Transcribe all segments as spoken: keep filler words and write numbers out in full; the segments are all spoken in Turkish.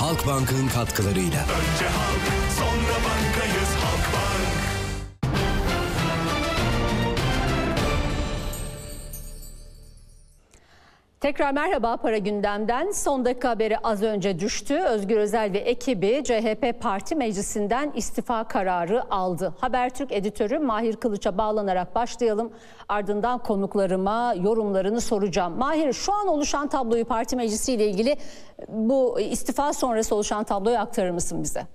Halkbank'ın katkılarıyla. Önce halk, sonra bankayız Halkbank. Tekrar merhaba, Para Gündem'den. Son dakika haberi az önce düştü. Özgür Özel ve ekibi C H P Parti Meclisi'nden istifa kararı aldı. Habertürk editörü Mahir Kılıç'a bağlanarak başlayalım. Ardından konuklarıma yorumlarını soracağım. Mahir, şu an oluşan tabloyu, Parti Meclisi ile ilgili bu istifa sonrası oluşan tabloyu aktarır mısın bize?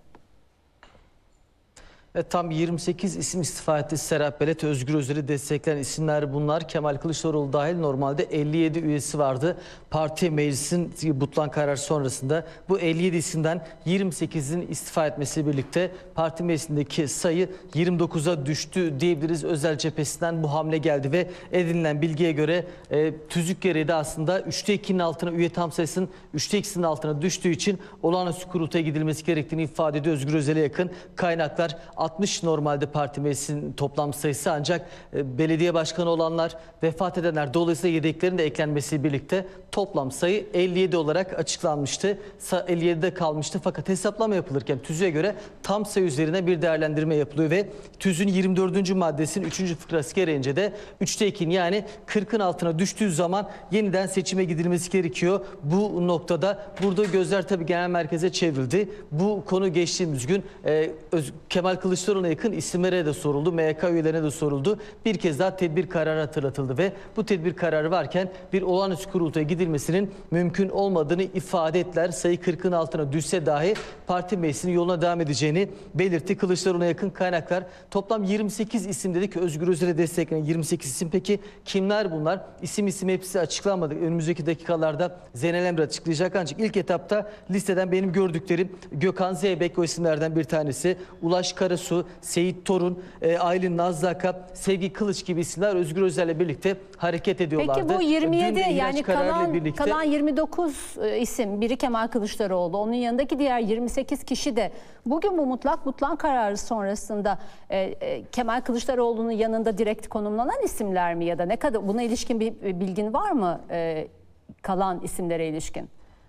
Evet, tam yirmi sekiz isim istifa etti. Serap Belet, Özgür Özel'i destekleyen isimler bunlar. Kemal Kılıçdaroğlu dahil normalde elli yedi üyesi vardı. Parti meclisin butlan karar sonrasında bu elli yedi isimden yirmi sekizin istifa etmesiyle birlikte parti meclisindeki sayı yirmi dokuza düştü diyebiliriz. Özel cephesinden bu hamle geldi ve edinilen bilgiye göre e, tüzük gereği de aslında üçte ikinin altına, üye tam sayısının üçte ikisinin altına düştüğü için olağanüstü kurultaya gidilmesi gerektiğini ifade ediyor Özgür Özel'e yakın kaynaklar. altmış normalde parti meclisinin toplam sayısı, ancak belediye başkanı olanlar, vefat edenler, dolayısıyla yedeklerin de eklenmesiyle birlikte toplam sayı elli yedi olarak açıklanmıştı. elli yedide kalmıştı, fakat hesaplama yapılırken tüzüğe göre tam sayı üzerine bir değerlendirme yapılıyor ve tüzüğün yirmi dördüncü maddesinin üçüncü fıkrası gereğince de üçte ikinin yani kırkın altına düştüğü zaman yeniden seçime gidilmesi gerekiyor. Bu noktada burada gözler tabii genel merkeze çevrildi. Bu konu geçtiğimiz gün e, Öz Kemal Kılıçdaroğlu'na yakın isimlere de soruldu, M Y K üyelerine de soruldu. Bir kez daha tedbir kararı hatırlatıldı ve bu tedbir kararı varken bir olağanüstü kurultaya gidilmesinin mümkün olmadığını ifade ettiler. Sayı kırkın altına düşse dahi parti meclisinin yoluna devam edeceğini belirtti Kılıçdaroğlu'na yakın kaynaklar. Toplam yirmi sekiz isim dedik. Özgür Özel'e destekleyen yirmi sekiz isim. Peki kimler bunlar? İsim isim hepsi açıklanmadı. Önümüzdeki dakikalarda Zeynel Emre açıklayacak, ancak ilk etapta listeden benim gördüklerim: Gökhan Zeybek o isimlerden bir tanesi, Ulaş Karasu, Seyit Torun, e, Aylin Nazlıaka, Sevgi Kılıç gibi isimler Özgür Özel'le birlikte hareket ediyorlardı. Peki bu yirmi yedi yani kalan, birlikte... kalan yirmi dokuz isim, biri Kemal Kılıçdaroğlu, onun yanındaki diğer yirmi sekiz kişi de bugün bu mutlak butlan kararı sonrasında e, e, Kemal Kılıçdaroğlu'nun yanında direkt konumlanan isimler mi, ya da ne kadar buna ilişkin bir bilgin var mı e, kalan isimlere ilişkin?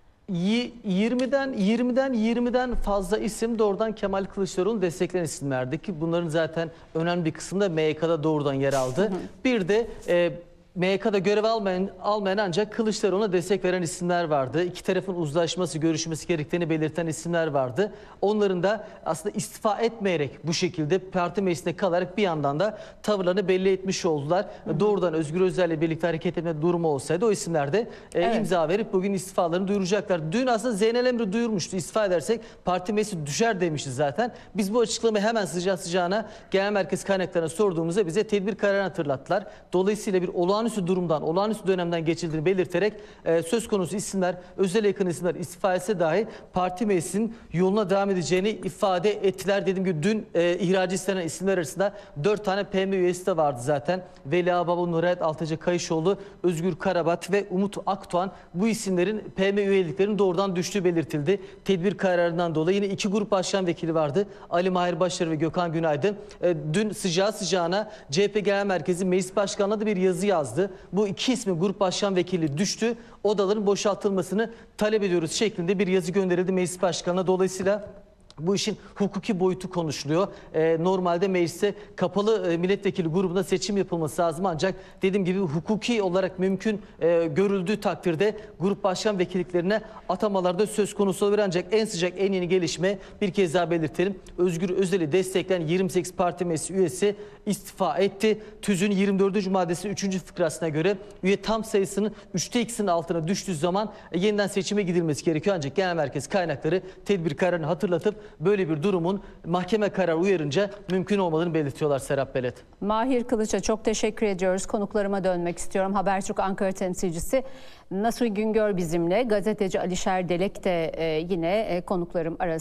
yirmiden yirmiden yirmiden fazla isim doğrudan Kemal Kılıçdaroğlu'nu destekleyen isimlerdi ki bunların zaten önemli bir kısmı da M Y K'da doğrudan yer aldı. Hı hı. Bir de e, M Y K'da görev almayan, almayan ancak Kılıçdaroğlu'na destek veren isimler vardı. İki tarafın uzlaşması, görüşmesi gerektiğini belirten isimler vardı. Onların da aslında istifa etmeyerek bu şekilde parti meclisinde kalarak bir yandan da tavırlarını belli etmiş oldular. Hı hı. Doğrudan Özgür Özel'le birlikte hareket etme durumu olsaydı o isimler de e, evet. imza verip bugün istifalarını duyuracaklar. Dün aslında Zeynel Emre duyurmuştu, istifa edersek parti meclisi düşer demişti zaten. Biz bu açıklamayı hemen sıcağı sıcağına genel merkez kaynaklarına sorduğumuzda bize tedbir kararını hatırlattılar. Dolayısıyla bir olağan olağanüstü durumdan, olağanüstü dönemden geçildiğini belirterek e, söz konusu isimler, Özel'e yakın isimler istifa etse dahi parti meclisinin yoluna devam edeceğini ifade ettiler. Dediğim gibi dün e, ihracı istenen isimler arasında dört tane P M üyesi de vardı zaten. Veli Ağbaba, Nurhayat Altıcı Kayışoğlu, Özgür Karabat ve Umut Akdoğan. Bu isimlerin P M üyeliklerinin doğrudan düştüğü belirtildi. Tedbir kararından dolayı yine iki grup başkan vekili vardı. Ali Mahir Başarı ve Gökhan Günaydın. E, dün sıcağı sıcağına C H P Genel Merkezi Meclis Başkanlığı'na da bir yazı yazdı. Bu iki ismi grup başkan vekili düştü, odaların boşaltılmasını talep ediyoruz şeklinde bir yazı gönderildi Meclis Başkanı'na. Dolayısıyla bu işin hukuki boyutu konuşuluyor. Ee, normalde mecliste kapalı e, milletvekili grubunda seçim yapılması lazım, ancak dediğim gibi hukuki olarak mümkün e, görüldüğü takdirde grup başkan vekilliklerine atamalarda söz konusu olur. Ancak en sıcak, en yeni gelişme, bir kez daha belirtelim: Özgür Özel'i destekleyen yirmi sekiz parti meclisi üyesi istifa etti. Tüzüğün yirmi dördüncü maddesinin üçüncü fıkrasına göre üye tam sayısının üçte ikisinin altına düştüğü zaman e, yeniden seçime gidilmesi gerekiyor. Ancak genel merkez kaynakları tedbir kararını hatırlatıp böyle bir durumun mahkeme kararı uyarınca mümkün olmadığını belirtiyorlar Serap Belet. Mahir Kılıç'a çok teşekkür ediyoruz. Konuklarıma dönmek istiyorum. Habertürk Ankara temsilcisi Nasuh Güngör bizimle. Gazeteci Alişer Delek de e, yine e, konuklarım arasında.